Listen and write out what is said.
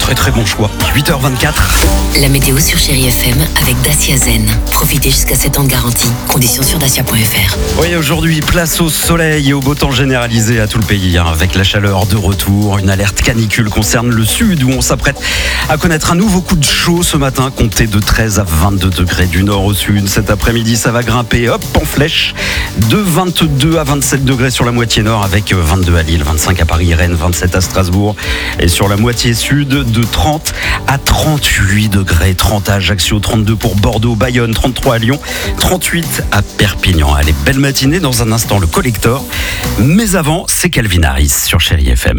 très très bon choix. 8h24. La météo sur Chérie FM avec Dacia Zen. Profitez jusqu'à 7 ans de garantie. Conditions sur dacia.fr. Oui, aujourd'hui, place au soleil et au beau temps généralisé à tout le pays, avec la chaleur de retour. Une alerte canicule concerne le sud où on s'apprête à connaître un nouveau coup de chaud ce matin, compté de 13 à 22 degrés du nord au sud. Cet après-midi, ça va grimper, hop, en flèche, de 22 à 27 degrés sur la moitié nord, avec 22 à Lille, 25 à Paris, Rennes, 27 à Strasbourg. Et sur la moitié sud, de 30 à 38 degrés, 30 à Ajaccio, 32 pour Bordeaux, Bayonne, 33 à Lyon, 38 à Perpignan. Allez, belle matinée, dans un instant le collector. Mais avant, c'est Calvin Harris sur Chérie FM.